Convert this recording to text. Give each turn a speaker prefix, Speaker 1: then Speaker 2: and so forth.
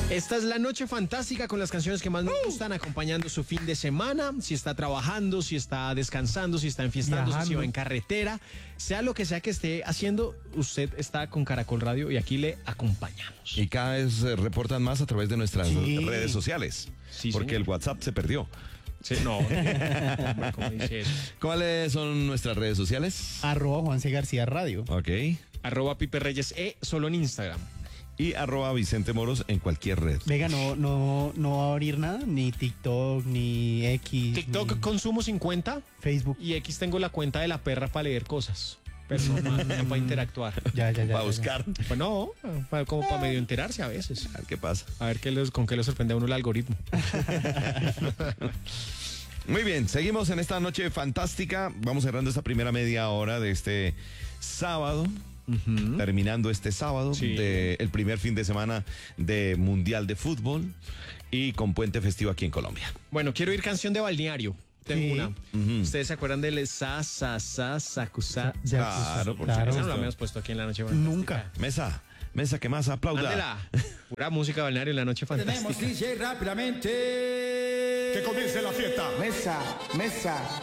Speaker 1: Esta es la noche fantástica con las canciones que más me gustan, acompañando su fin de semana. Si está trabajando, si está descansando, si está enfiestando, si va en carretera, sea lo que sea que esté haciendo, usted está con Caracol Radio y aquí le acompañamos.
Speaker 2: Y cada vez reportan más a través de nuestras redes sociales,
Speaker 1: Sí,
Speaker 2: porque
Speaker 1: señor.
Speaker 2: el WhatsApp se perdió.
Speaker 1: Sí, no, ¿cómo dice eso?
Speaker 2: ¿Cuáles son nuestras redes sociales?
Speaker 3: @Juanse García Radio.
Speaker 2: Ok.
Speaker 1: @Pipe Reyes solo en Instagram.
Speaker 2: Y @Vicente Moros en cualquier red.
Speaker 3: Venga, no va a abrir nada, ni TikTok, ni X.
Speaker 1: TikTok
Speaker 3: ni
Speaker 1: consumo 50
Speaker 3: Facebook.
Speaker 1: y X tengo la cuenta de la perra para leer cosas. Pero no para interactuar.
Speaker 3: Ya.
Speaker 2: Para buscar.
Speaker 1: Pues no, como para medio enterarse a veces.
Speaker 2: A ver qué pasa.
Speaker 1: A ver con qué le sorprende a uno el algoritmo.
Speaker 2: Muy bien, seguimos en esta noche fantástica. Vamos cerrando esta primera media hora de este sábado. Terminando este sábado,
Speaker 1: Sí.
Speaker 2: el primer fin de semana de Mundial de Fútbol y con puente festivo aquí en Colombia.
Speaker 1: Bueno, quiero ir canción de balneario. Tengo
Speaker 3: Sí.
Speaker 1: una. ¿Ustedes se acuerdan del sacusa?
Speaker 2: Claro, por
Speaker 1: Esa no
Speaker 2: supuesto.
Speaker 1: la habíamos puesto aquí en la noche fantástica.
Speaker 3: Nunca.
Speaker 2: Mesa, que más aplauda.
Speaker 1: Mándela. Pura música de balneario en la noche fantástica.
Speaker 4: Tenemos DJ rápidamente.
Speaker 5: Que comience la fiesta.
Speaker 4: Mesa.